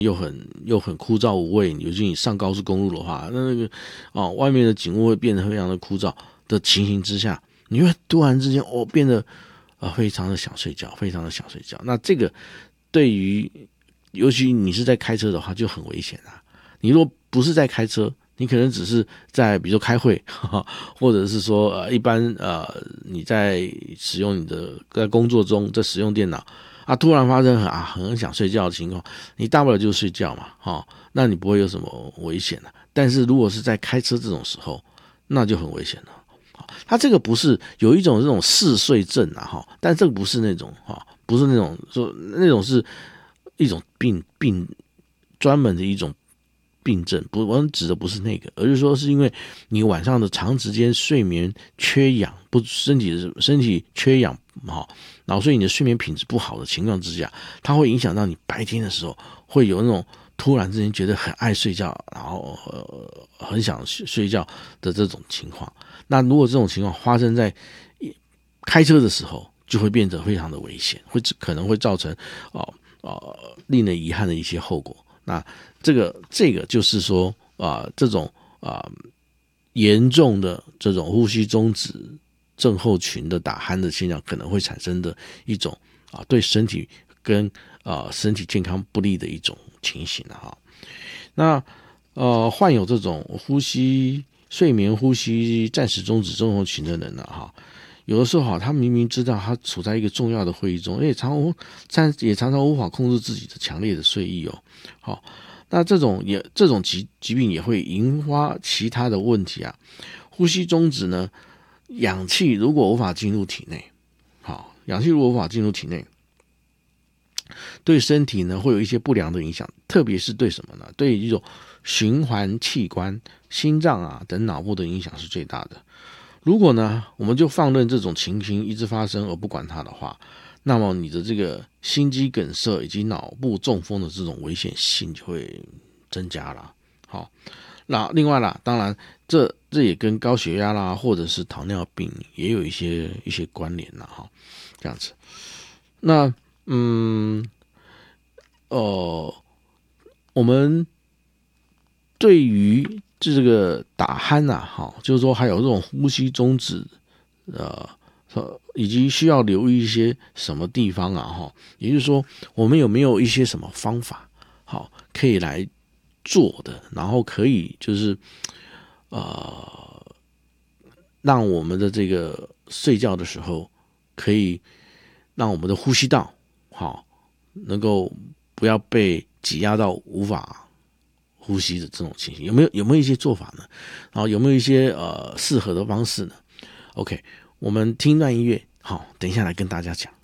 又很枯燥无味，尤其你上高速公路的话，外面的景物会变得非常的枯燥的情形之下，你会突然之间变得非常的想睡觉，非常的想睡觉。那这个对于尤其你是在开车的话就很危险啊。你如果不是在开车，你可能只是在比如说开会，或者是说一般你在使用在工作中在使用电脑突然发生很想睡觉的情况，你大不了就睡觉嘛，那你不会有什么危险的。但是如果是在开车这种时候，那就很危险了。它这个不是有一种这种嗜睡症但这个不是那种不是那种说那种是一种病专门的一种病症，我们指的不是那个，而是说是因为你晚上的长时间睡眠缺氧，身体缺氧然后所以你的睡眠品质不好的情况之下，它会影响到你白天的时候会有那种突然之间觉得很爱睡觉，然后很想睡觉的这种情况。那如果这种情况发生在开车的时候，就会变得非常的危险，可能会造成令人遗憾的一些后果。那这个就是说这种严重的这种呼吸中止症候群的打鼾的现象可能会产生的一种对身体跟身体健康不利的一种情形那患有这种睡眠呼吸暂时中止症候群的人有的时候他明明知道他处在一个重要的会议中，也常常无法控制自己的强烈的睡意那这种疾病也会引发其他的问题呼吸中止呢，氧气如果无法进入体内，对身体呢会有一些不良的影响，特别是对什么呢？对一种循环器官、心脏等脑部的影响是最大的。如果呢，我们就放任这种情形一直发生而不管它的话，那么你的这个心肌梗塞以及脑部中风的这种危险性就会增加了。那另外当然这也跟高血压啦，或者是糖尿病也有一些关联这样子。那我们对于这个打鼾就是说还有这种呼吸中止以及需要留意一些什么地方也就是说我们有没有一些什么方法可以来做的，然后可以就是让我们的这个睡觉的时候可以让我们的呼吸道能够不要被挤压到无法呼吸的这种情形，有没有一些做法呢？然后有没有一些适合的方式呢？ OK， 我们听段音乐，等一下来跟大家讲。